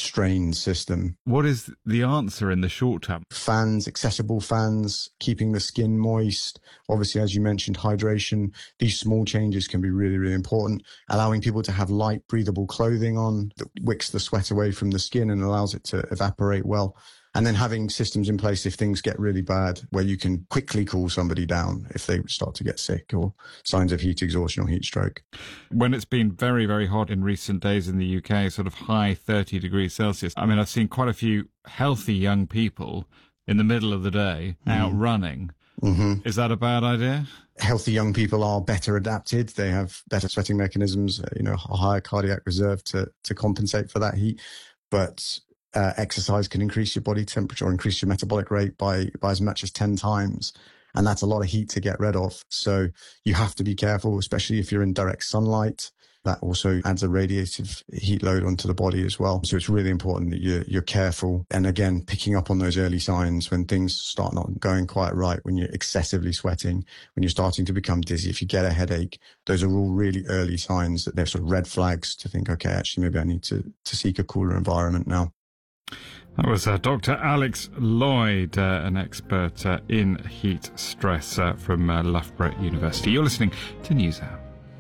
strained system. What is the answer in the short term? Fans, accessible fans, keeping the skin moist. Obviously, as you mentioned, hydration. These small changes can be really, really important. Allowing people to have light, breathable clothing on that wicks the sweat away from the skin and allows it to evaporate well. And then having systems in place if things get really bad, where you can quickly cool somebody down if they start to get sick or signs of heat exhaustion or heat stroke. When it's been very, very hot in recent days in the UK, sort of high 30 degrees Celsius, I mean, I've seen quite a few healthy young people in the middle of the day out running. Mm-hmm. Is that a bad idea? Healthy young people are better adapted. They have better sweating mechanisms, a higher cardiac reserve to compensate for that heat. But exercise can increase your body temperature or increase your metabolic rate by as much as 10 times. And that's a lot of heat to get rid of. So you have to be careful, especially if you're in direct sunlight. That also adds a radiative heat load onto the body as well. So it's really important that you're careful. And again, picking up on those early signs when things start not going quite right, when you're excessively sweating, when you're starting to become dizzy, if you get a headache, those are all really early signs that they're sort of red flags to think, okay, actually, maybe I need to seek a cooler environment now. That was Dr. Alex Lloyd, an expert in heat stress from Loughborough University. You're listening to NewsHour.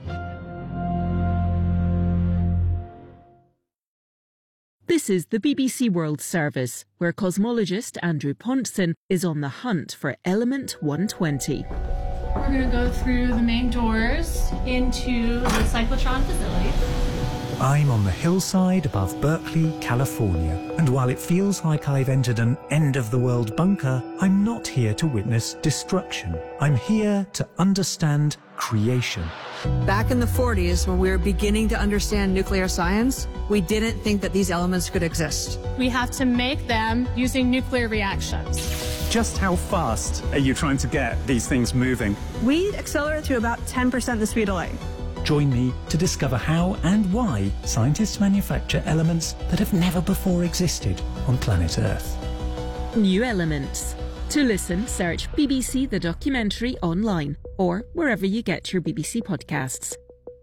This is the BBC World Service, where cosmologist Andrew Pontzen is on the hunt for element 120. We're going to go through the main doors into the cyclotron facility. I'm on the hillside above Berkeley, California, and while it feels like I've entered an end-of-the-world bunker, I'm not here to witness destruction. I'm here to understand creation. Back in the 40s, when we were beginning to understand nuclear science, we didn't think that these elements could exist. We have to make them using nuclear reactions. Just how fast are you trying to get these things moving? We accelerate to about 10% the speed of light. Join me to discover how and why scientists manufacture elements that have never before existed on planet Earth. New Elements. To listen, search BBC The Documentary online or wherever you get your BBC podcasts.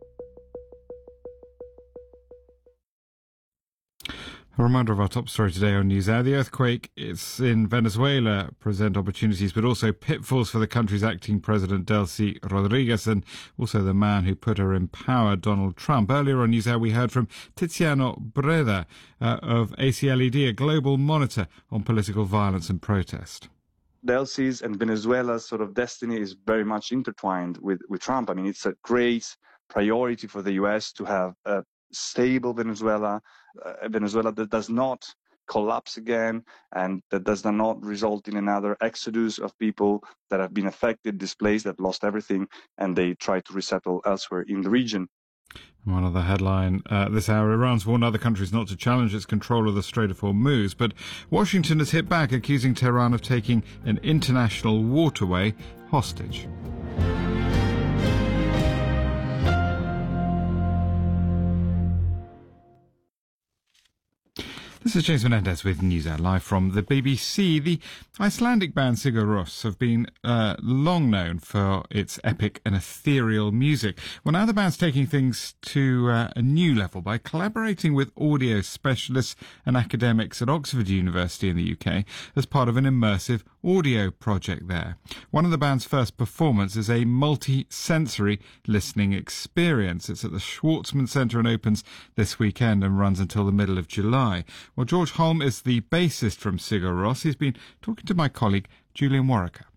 A reminder of our top story today on NewsHour. The earthquake in Venezuela present opportunities, but also pitfalls for the country's acting president, Delcy Rodriguez, and also the man who put her in power, Donald Trump. Earlier on NewsHour, we heard from Tiziano Breda of ACLED, a global monitor on political violence and protest. Delcy's and Venezuela's sort of destiny is very much intertwined with Trump. I mean, it's a great priority for the U.S. to have a stable Venezuela, a Venezuela that does not collapse again and that does not result in another exodus of people that have been affected, displaced, that lost everything, and they try to resettle elsewhere in the region. One other headline this hour, Iran's warned other countries not to challenge its control of the Strait of Hormuz, but Washington has hit back, accusing Tehran of taking an international waterway hostage. This is James Menendez with NewsHour, live from the BBC. The Icelandic band Sigur Rós have been long known for its epic and ethereal music. Well, now the band's taking things to a new level by collaborating with audio specialists and academics at Oxford University in the UK as part of an immersive audio project there. One of the band's first performances is a multi-sensory listening experience. It's at the Schwartzman Centre and opens this weekend and runs until the middle of July. Well, George Holm is the bassist from Sigur Rós. He's been talking to my colleague, Julian Warwicker.